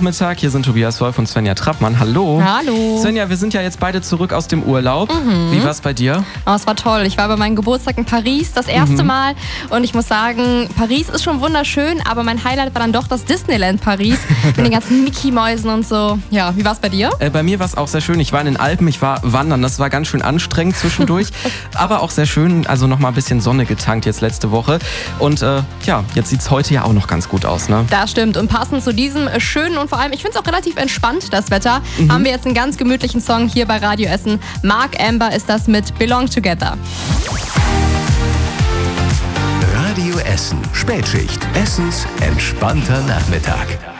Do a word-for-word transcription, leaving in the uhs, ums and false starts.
Nachmittag. Hier sind Tobias Wolf und Svenja Trappmann. Hallo. Hallo. Svenja, wir sind ja jetzt beide zurück aus dem Urlaub. Mhm. Wie war's bei dir? Oh, es war toll. Ich war bei meinem Geburtstag in Paris das erste mhm. Mal. Und ich muss sagen, Paris ist schon wunderschön, aber mein Highlight war dann doch das Disneyland Paris mit den ganzen Mickey-Mäusen und so. Ja, wie war's bei dir? Äh, bei mir war es auch sehr schön. Ich war in den Alpen, ich war wandern. Das war ganz schön anstrengend zwischendurch, aber auch sehr schön. Also noch mal ein bisschen Sonne getankt jetzt letzte Woche. Und äh, ja, jetzt sieht's heute ja auch noch ganz gut aus, ne? Das stimmt. Und passend zu diesem schönen und vor allem, ich finde es auch relativ entspannt, das Wetter, mhm. haben wir jetzt einen ganz gemütlichen Song hier bei Radio Essen. Mark Amber ist das mit Belong Together. Radio Essen. Spätschicht. Essens entspannter Nachmittag.